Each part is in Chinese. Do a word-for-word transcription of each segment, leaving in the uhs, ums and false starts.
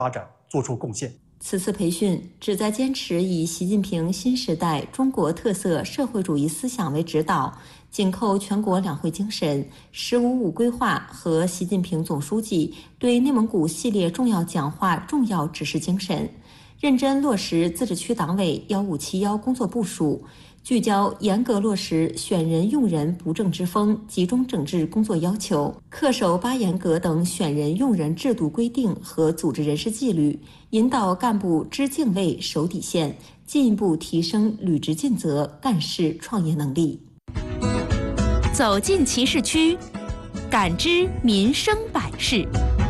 发展做出贡献。 此次培训旨在坚持以习近平新时代中国特色社会主义思想为指导，紧扣全国两会精神、十五五规划和习近平总书记对内蒙古系列重要讲话重要指示精神，认真落实自治区党委幺五七幺工作部署，聚焦严格落实选人用人不正之风集中整治工作要求，恪守八严格等选人用人制度规定和组织人事纪律，引导干部知敬畏守底线，进一步提升履职尽责、干事创业能力。 走进其事区，感知民生百事。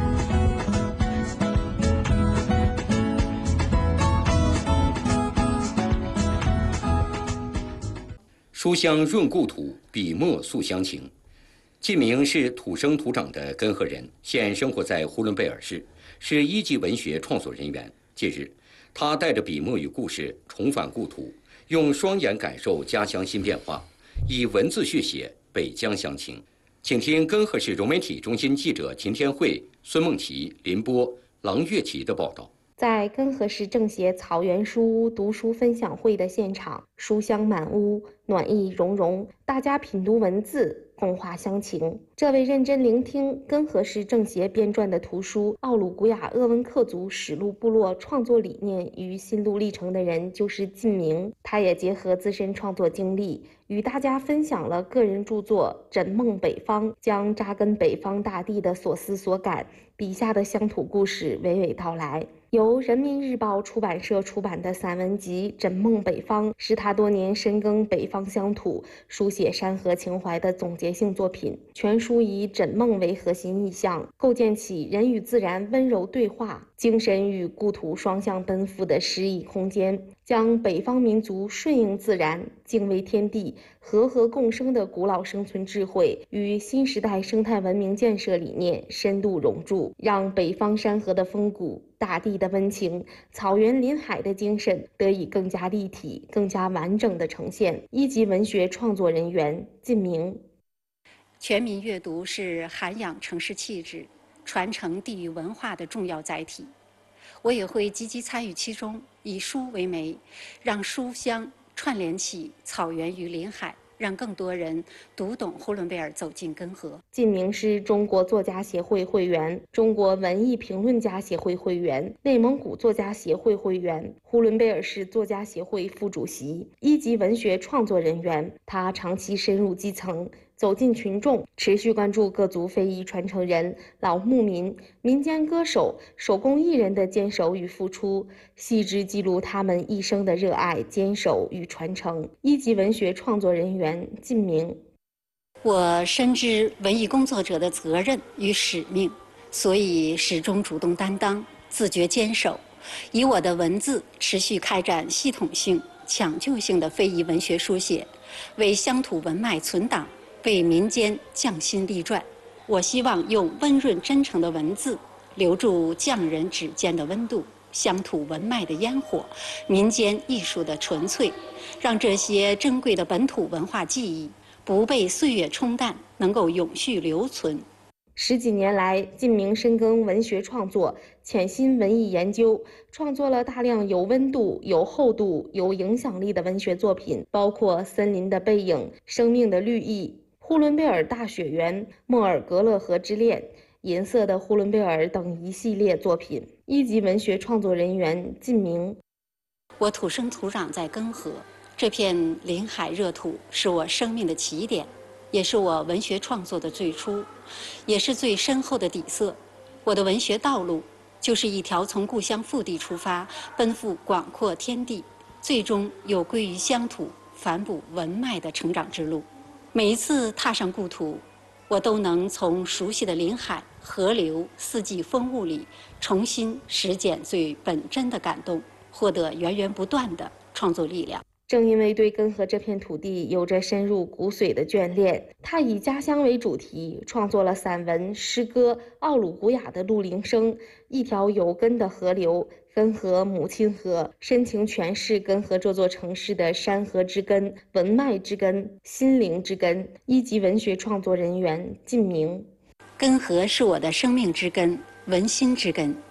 书香润故土，笔墨诉乡情。靳明是土生土长的根河人，现生活在呼伦贝尔市，是一级文学创作人员。近日，他带着笔墨与故事重返故土，用双眼感受家乡新变化，以文字续写北疆乡情。请听根河市融媒体中心记者秦天慧、孙梦琪、林波、郎月琪的报道。 在根河市政协草原书屋读书分享会的现场，书香满屋，暖意融融，大家品读文字，共话乡情。这位认真聆听根河市政协编撰的图书《奥鲁古雅鄂温克族史路部落创作理念与心路历程》的人就是靳明。他也结合自身创作经历，与大家分享了个人著作《枕梦北方》，将扎根北方大地的所思所感，笔下的乡土故事娓娓道来。由人民日报出版社出版的散文集《枕梦北方》是他多年深耕北方乡土、书写山河情怀的总结性作品。全书以枕梦为核心意象，构建起人与自然温柔对话、精神与故土双向奔赴的诗意空间，将北方民族顺应自然、敬畏天地、和合共生的古老生存智慧与新时代生态文明建设理念深度融铸，让北方山河的风骨、大地的温情、草原临海的精神得以更加立体、更加完整的呈现。一级文学创作人员靳明。 全民阅读是涵养城市气质、传承地域文化的重要载体，我也会积极参与其中，以书为媒，让书香串联起草原与临海，让更多人读懂呼伦贝尔，走进根河。 靳明是中国作家协会会员、中国文艺评论家协会会员、内蒙古作家协会会员、呼伦贝尔市作家协会副主席，一级文学创作人员。他长期深入基层，走进群众，持续关注各族非遗传承人、老牧民、民间歌手、手工艺人的坚守与付出，细致记录他们一生的热爱、坚守与传承。一级文学创作人员靳明。 我深知文艺工作者的责任与使命，所以始终主动担当，自觉坚守，以我的文字持续开展系统性、抢救性的非遗文学书写，为乡土文脉存档，为民间匠心立传。我希望用温润真诚的文字，留住匠人指尖的温度、乡土文脉的烟火、民间艺术的纯粹，让这些珍贵的本土文化记忆不被岁月冲淡，能够永续留存。 十几年来，靳明深耕文学创作，潜心文艺研究，创作了大量有温度、有厚度、有影响力的文学作品，包括《森林的背影》、《生命的绿意》、呼伦贝尔大雪原、莫尔格勒河之恋、银色的呼伦贝尔等一系列作品。一级文学创作人员靳明。 我土生土长在根河，这片临海热土是我生命的起点，也是我文学创作的最初，也是最深厚的底色。我的文学道路就是一条从故乡腹地出发，奔赴广阔天地，最终有归于乡土、反哺文脉的成长之路。每一次踏上故土，我都能从熟悉的临海、河流、四季风物里重新拾捡最本真的感动，获得源源不断的创作力量。 正因为对根河这片土地有着深入骨髓的眷恋，他以家乡为主题，创作了散文、诗歌《奥鲁古雅的鹿铃声》，一条有根的河流，根河母亲河，深情诠释根河这座城市的山河之根、文脉之根、心灵之根。一级文学创作人员靳明。 根河是我的生命之根、文心之根、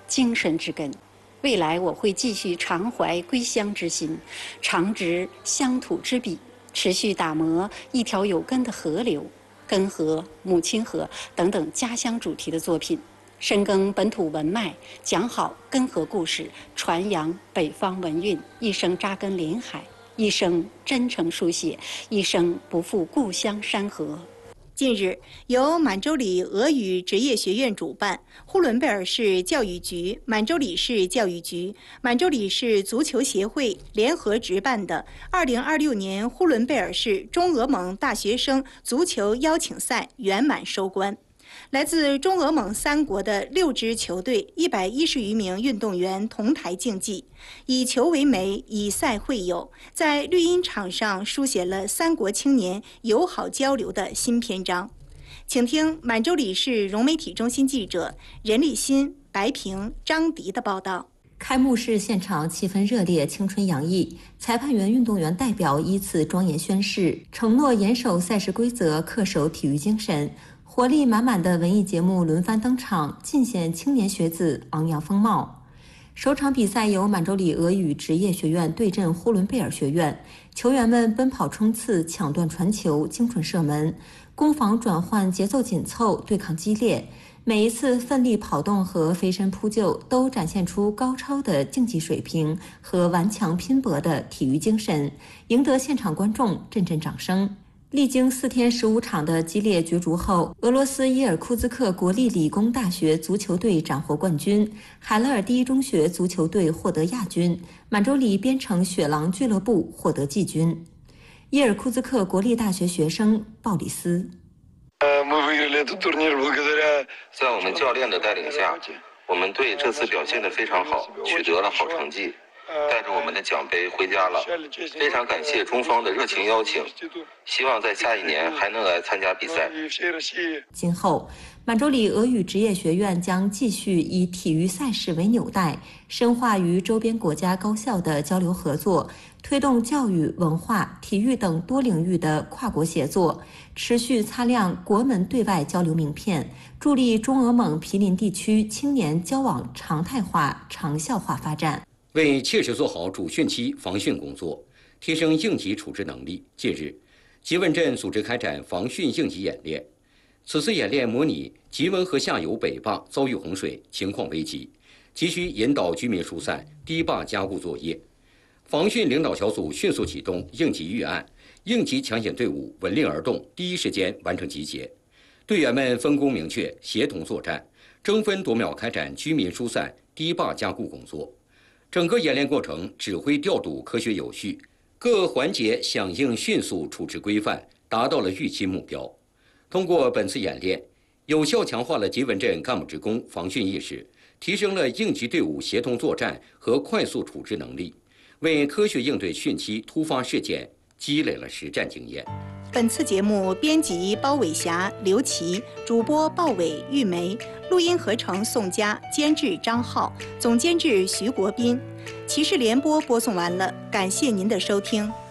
精神之根。未来我会继续常怀归乡之心，常执乡土之笔，持续打磨一条有根的河流、根河、母亲河等等家乡主题的作品，深耕本土文脉，讲好根河故事，传扬北方文韵，一生扎根临海，一生真诚书写，一生不负故乡山河。 近日，由满洲里俄语职业学院主办，呼伦贝尔市教育局、满洲里市教育局、满洲里市足球协会联合执办的二零二六年呼伦贝尔市中俄蒙大学生足球邀请赛圆满收官。来自中俄蒙三国的六支球队，一百一十余名运动员同台竞技，以球为媒，以赛会友，在绿茵场上书写了三国青年友好交流的新篇章。请听满洲里市融媒体中心记者任立新、白平、张迪的报道。 开幕式现场气氛热烈，青春洋溢。裁判员、运动员代表依次庄严宣誓，承诺严守赛事规则，恪守体育精神。活力满满的文艺节目轮番登场，尽显青年学子昂扬风貌。首场比赛由满洲里俄语职业学院对阵呼伦贝尔学院，球员们奔跑冲刺、抢断传球、精准射门，攻防转换节奏紧凑，对抗激烈。每一次奋力跑动和飞身扑救，都展现出高超的竞技水平和顽强拼搏的体育精神，赢得现场观众阵阵掌声。历经四天十五场的激烈角逐后，俄罗斯伊尔库兹克国立理工大学足球队斩获冠军，海勒尔第一中学足球队获得亚军，满洲里边城雪狼俱乐部获得季军。伊尔库兹克国立大学学生鲍里斯： 在我们教练的带领下，我们队这次表现得非常好，取得了好成绩，带着我们的奖杯回家了。非常感谢中方的热情邀请，希望在下一年还能来参加比赛。 今后，满洲里俄语职业学院将继续以体育赛事为纽带，深化与周边国家高校的交流合作，推动教育、文化、体育等多领域的跨国协作，持续擦亮国门对外交流名片，助力中俄蒙毗邻地区青年交往常态化、长效化发展。 为切实做好主汛期防汛工作，提升应急处置能力，近日，吉文镇组织开展防汛应急演练。此次演练模拟吉文河下游北坝遭遇洪水，情况危急，急需引导居民疏散、堤坝加固作业。防汛领导小组迅速启动应急预案，应急抢险队伍闻令而动，第一时间完成集结。队员们分工明确，协同作战，争分夺秒开展居民疏散、堤坝加固工作。整个演练过程指挥调度科学有序，各环节响应迅速，处置规范，达到了预期目标。通过本次演练，有效强化了吉文镇干部职工防汛意识，提升了应急队伍协同作战和快速处置能力，为科学应对汛期突发事件积累了实战经验。 本次节目编辑包伟霞、刘琦，主播鲍伟、玉梅，录音合成宋佳，监制张浩，总监制徐国斌。骑士联播播送完了，感谢您的收听。